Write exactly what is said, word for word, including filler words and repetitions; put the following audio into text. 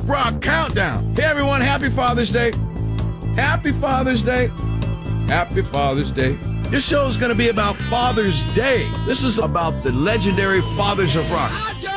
Rock Countdown. Hey, everyone, happy Father's Day. Happy Father's Day. Happy Father's Day. This show is going to be about Father's Day. This is about the legendary fathers of rock.